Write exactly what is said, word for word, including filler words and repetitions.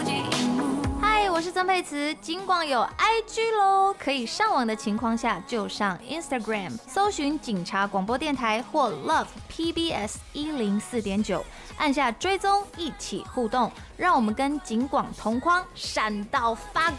嗨，我是曾沛慈，警广有 I G 咯，可以上网的情况下就上 Instagram 搜寻警察广播电台或 Love P B S 一零四点九，按下追踪，一起互动，让我们跟警广同框，闪到发